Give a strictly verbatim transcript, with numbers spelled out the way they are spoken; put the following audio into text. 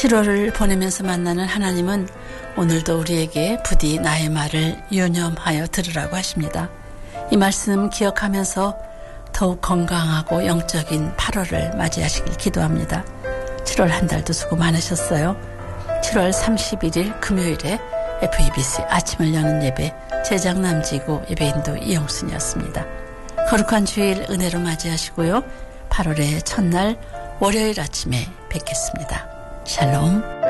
칠월을 보내면서 만나는 하나님은 오늘도 우리에게 부디 나의 말을 유념하여 들으라고 하십니다. 이 말씀 기억하면서 더욱 건강하고 영적인 팔월을 맞이하시길 기도합니다. 칠월 한 달도 수고 많으셨어요. 칠월 삼십일일 금요일에 에프이비씨 아침을 여는 예배 제작 남지구 예배인도 이영순이었습니다. 거룩한 주일 은혜로 맞이하시고요. 팔월의 첫날 월요일 아침에 뵙겠습니다. 샬롬.